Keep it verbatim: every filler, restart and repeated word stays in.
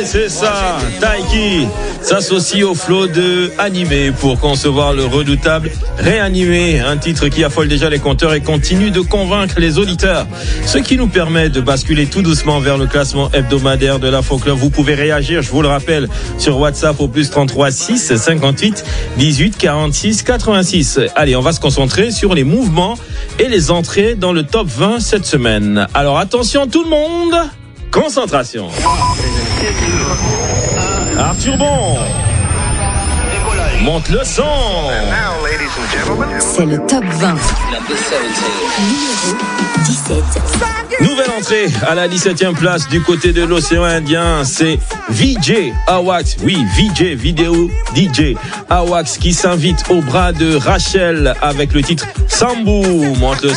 C'est ça, Taiki s'associe au flow de Animé pour concevoir le redoutable Réanimé, un titre qui affole déjà les compteurs et continue de convaincre les auditeurs. Ce qui nous permet de basculer tout doucement vers le classement hebdomadaire de l'Afro-Club. Vous pouvez réagir, je vous le rappelle, sur WhatsApp au plus trente-trois six cinquante-huit dix-huit quarante-six quatre-vingt-six. Allez, on va se concentrer sur les mouvements et les entrées dans le top vingt cette semaine. Alors attention tout le monde, concentration. Arthur Bon, monte le son. C'est le top vingt. Numéro dix-sept. Nouvelle entrée à la dix-septième place du côté de l'océan Indien, c'est V J Awax. Oui, V J, vidéo D J Awax qui s'invite au bras de Rachel avec le titre Sambou. Monte le